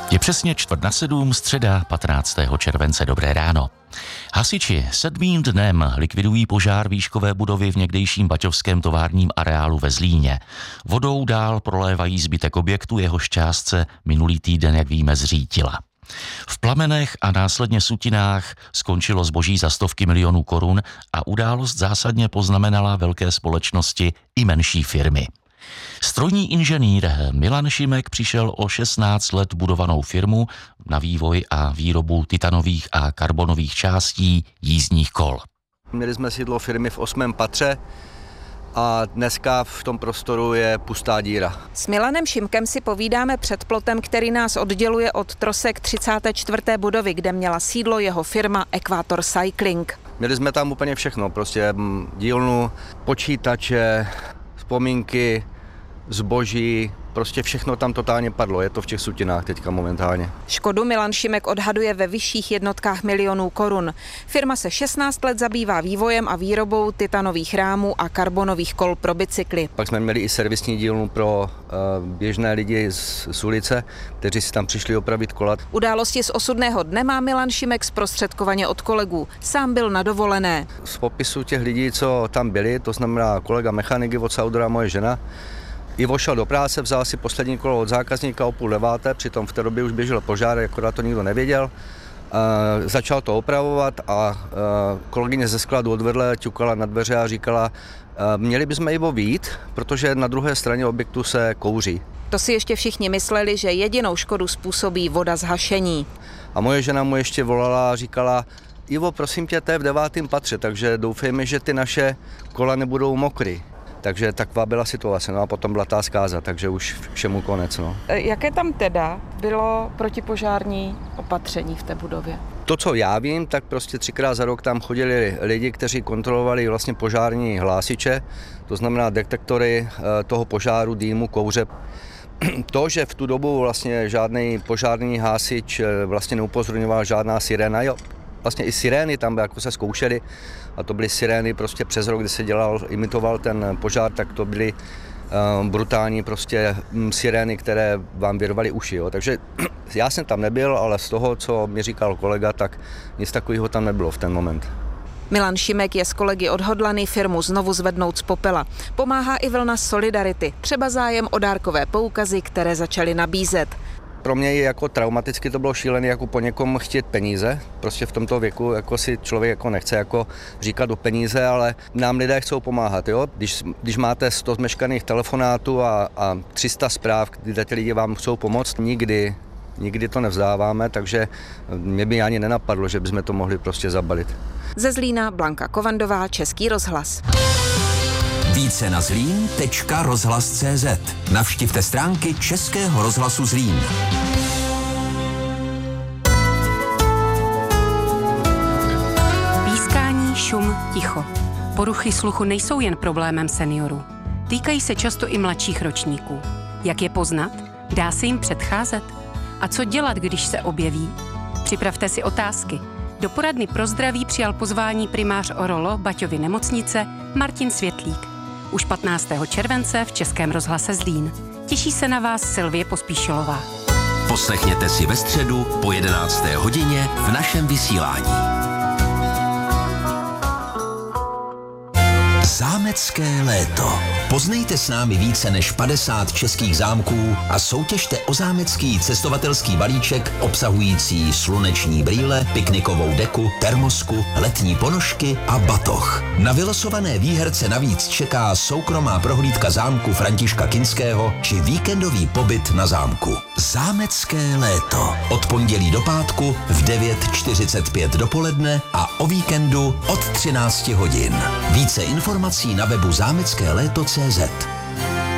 Je přesně 6:45, středa 15. července. Dobré ráno. Hasiči 7. dnem likvidují požár výškové budovy v někdejším baťovském továrním areálu ve Zlíně. Vodou dál prolévají zbytek objektu, jehož část se minulý týden, jak víme, zřítila. V plamenech a následně sutinách skončilo zboží za stovky milionů korun a událost zásadně poznamenala velké společnosti i menší firmy. Strojní inženýr Milan Šimek přišel o 16 let budovanou firmu na vývoj a výrobu titanových a karbonových částí jízdních kol. Měli jsme sídlo firmy v 8. patře a dneska v tom prostoru je pustá díra. S Milanem Šimkem si povídáme před plotem, který nás odděluje od trosek 34. budovy, kde měla sídlo jeho firma Equator Cycling. Měli jsme tam úplně všechno, prostě dílnu, počítače, vzpomínky, zboží, prostě všechno tam totálně padlo, je to v těch sutinách teďka momentálně. Škodu Milan Šimek odhaduje ve vyšších jednotkách milionů korun. Firma se 16 let zabývá vývojem a výrobou titanových rámů a karbonových kol pro bicykly. Pak jsme měli i servisní dílnu pro běžné lidi z ulice, kteří si tam přišli opravit kola. Události z osudného dne má Milan Šimek zprostředkovaně od kolegů. Sám byl na dovolené. Z popisu těch lidí, co tam byli, to znamená kolega mechanik od Saudora, moje žena, Ivo šel do práce, vzal si poslední kolo od zákazníka o 8:30, přitom v té době už běžel požár, akorát to nikdo nevěděl. Začal to opravovat a kolegyně ze skladu odvedle ťukala na dveře a říkala, měli bychom Ivo vyjít, protože na druhé straně objektu se kouří. To si ještě všichni mysleli, že jedinou škodu způsobí voda z hašení. A moje žena mu ještě volala a říkala, Ivo, prosím tě, to je v 9. patře, takže doufejme, že ty naše kola nebudou mokrý. Takže taková byla situace, no a potom byla ta zkáza, takže už všemu konec, no. Jaké tam teda bylo protipožární opatření v té budově? To, co já vím, tak prostě 3krát za rok tam chodili lidi, kteří kontrolovali vlastně požární hlásiče, to znamená detektory toho požáru, dýmu, kouře. To, že v tu dobu vlastně žádný požární hasič vlastně neupozorňoval, žádná siréna, jo. Vlastně i sirény tam jako se zkoušely a to byly sirény prostě přes rok, kdy se imitoval ten požár, tak to byly brutální prostě sirény, které vám vyrvaly uši. Jo. Takže já jsem tam nebyl, ale z toho, co mi říkal kolega, tak nic takového tam nebylo v ten moment. Milan Šimek je s kolegy odhodlaný firmu znovu zvednout z popela. Pomáhá i vlna solidarity, třeba zájem o dárkové poukazy, které začaly nabízet. Pro mě jako traumaticky to bylo šílené jako po někom chtít peníze. Prostě v tomto věku jako si člověk jako nechce jako říkat o peníze, ale nám lidé chcou pomáhat. Jo? Když máte 100 zmeškaných telefonátů a 300 zpráv, kde ty lidi vám chcou pomoct, nikdy to nevzdáváme, takže mě by ani nenapadlo, že bychom to mohli prostě zabalit. Ze Zlína Blanka Kovandová, Český rozhlas. Více na zlín.rozhlas.cz. Navštivte stránky Českého rozhlasu Zlín. Pískání, šum, ticho. Poruchy sluchu nejsou jen problémem seniorů. Týkají se často i mladších ročníků. Jak je poznat? Dá se jim předcházet? A co dělat, když se objeví? Připravte si otázky. Do poradny pro zdraví přijal pozvání primář OROLO Baťovy nemocnice Martin Světlík. Už 15. července v Českém rozhlase Zlín. Těší se na vás Silvie Pospíšilová. Poslechněte si ve středu po 11. hodině v našem vysílání. Zámecké léto. Poznejte s námi více než 50 českých zámků a soutěžte o zámecký cestovatelský balíček obsahující sluneční brýle, piknikovou deku, termosku, letní ponožky a batoh. Na vylosované výherce navíc čeká soukromá prohlídka zámku Františka Kinského či víkendový pobyt na zámku. Zámecké léto. Od pondělí do pátku v 9:45 dopoledne a o víkendu od 13 hodin. Více informací na webu zámeckéléto.cz.